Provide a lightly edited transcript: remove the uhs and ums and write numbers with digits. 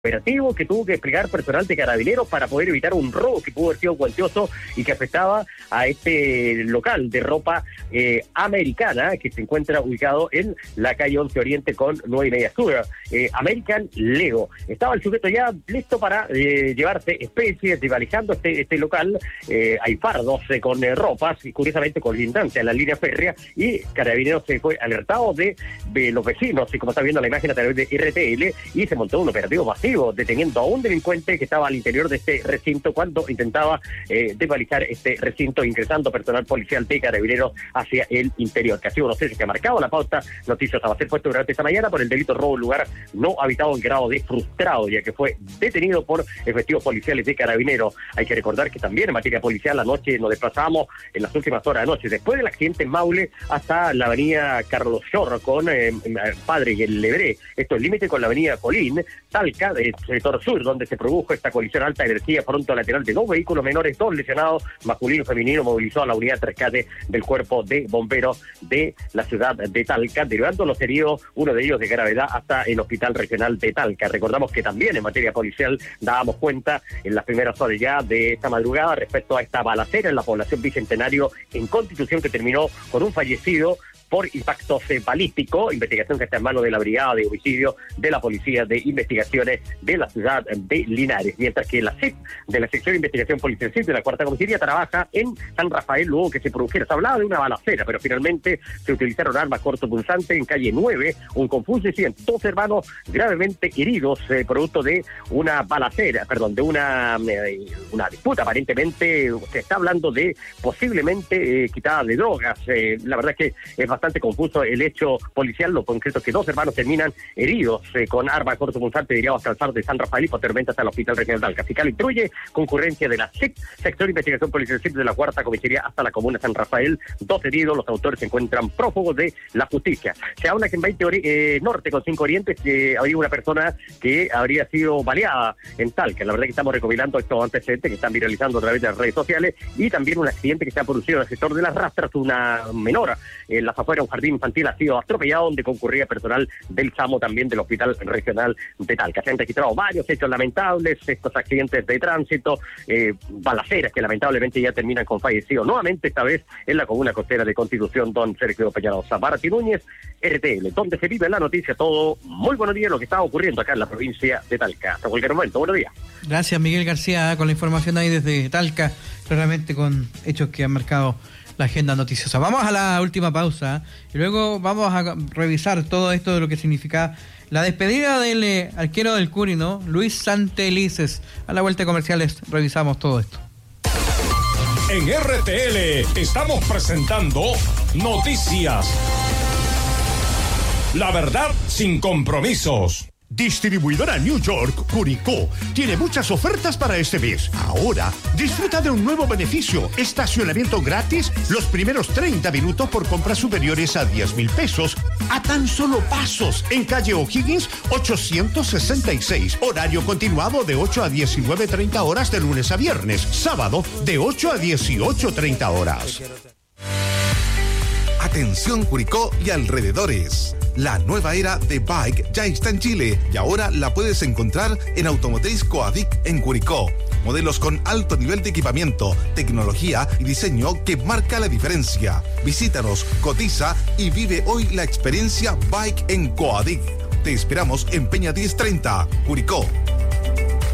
operativo que tuvo que desplegar personal de Carabineros para poder evitar un robo que pudo haber sido cuantioso y que afectaba a este local de ropa americana que se encuentra ubicado en la calle 11 Oriente con 9 y media Sur. American Lego. Estaba el sujeto ya listo para llevarse especies, desvalijando este local. Hay fardos con ropas y curiosamente con lindancia en la línea férrea, y Carabineros se fue alertado de los vecinos, y como está viendo la imagen a través de RTL, y se montó un operativo masivo deteniendo a un delincuente que estaba al interior de este recinto cuando intentaba desvalijar este recinto, ingresando personal policial de Carabineros hacia el interior, que ha sido unos hechos que ha marcado la pauta noticiosa. Va a ser puesto durante esta mañana por el delito de robo en lugar no habitado en grado de frustrado, ya que fue detenido por efectivos policiales de Carabineros. Hay que recordar que también en materia policial anoche nos desplazamos en las últimas horas de anoche, después del accidente en Maule, hasta la avenida Carlos Shore con Padre y el Lebré. Esto es límite con la avenida Colín, Talca, del sector sur, donde se produjo esta colisión alta energía fronto lateral de 2 vehículos menores, 2 lesionados, masculino y femenino, movilizó a la unidad de rescate del cuerpo de bomberos de la ciudad de Talca, derivando los heridos, uno de ellos de gravedad, hasta el hospital regional de Talca. Recordamos que también en materia policial dábamos cuenta en las primeras horas ya de esta madrugada respecto a esta balacera en la población Bicentenario en Constitución, que terminó con un fallecido por impactos balísticos, investigación que está en manos de la Brigada de Homicidio de la Policía de Investigaciones de la ciudad de Linares, mientras que la SIC de la Sección de Investigación Policial de la Cuarta Comisaría trabaja en San Rafael luego que se produjera. Se hablaba de una balacera, pero finalmente se utilizaron armas cortopunzantes en calle 9, un confuso incidente, 2 hermanos gravemente heridos, producto de una balacera, de una disputa. Aparentemente se está hablando de posiblemente quitada de drogas. La verdad es que es bastante confuso el hecho policial. Lo concreto es que 2 hermanos terminan heridos con arma cortopunzante derivados hasta el SAR de San Rafael y posteriormente hasta el Hospital Regional de Talca. Fiscal instruye concurrencia de la SIC, Sector de Investigación Policial de la Cuarta Comisaría hasta la comuna de San Rafael. 2 heridos, los autores se encuentran prófugos de la justicia. Se habla que en 20 Norte con 5 Orientes habría una persona que habría sido baleada en Talca. La verdad es que estamos recopilando estos antecedentes que están viralizando a través de las redes sociales, y también un accidente que se ha producido en el sector de las Rastras. Una menor en las afueras, un jardín infantil, ha sido atropellado donde concurría personal del SAMO, también del Hospital Regional de Talca. Se han registrado varios hechos lamentables, estos accidentes de tránsito, balaceras que lamentablemente ya terminan con fallecidos nuevamente, esta vez en la comuna costera de Constitución. Don Sergio Peñalosa, Barati Núñez, RTL, donde se vive la noticia. Todo muy buenos días, lo que está ocurriendo acá en la provincia de Talca. Hasta cualquier momento, buenos días. Gracias, Miguel García, con la información ahí desde Talca, claramente con hechos que han marcado la agenda noticiosa. Vamos a la última pausa y luego vamos a revisar todo esto de lo que significa la despedida del arquero del Curi, ¿no? Luis Santelices. A la vuelta de comerciales revisamos todo esto. En RTL estamos presentando Noticias. La verdad sin compromisos. Distribuidora New York, Curicó, tiene muchas ofertas para este mes. Ahora, disfruta de un nuevo beneficio: estacionamiento gratis los primeros 30 minutos por compras superiores a 10,000 pesos, a tan solo pasos, en calle O'Higgins 866. Horario continuado de 8 a 19:30 horas de lunes a viernes. Sábado de 8 a 18:30 horas. Atención Curicó y alrededores. La nueva era de Bike ya está en Chile y ahora la puedes encontrar en Automotriz Coadic en Curicó. Modelos con alto nivel de equipamiento, tecnología y diseño que marca la diferencia. Visítanos, cotiza y vive hoy la experiencia Bike en Coadic. Te esperamos en Peña 1030, Curicó.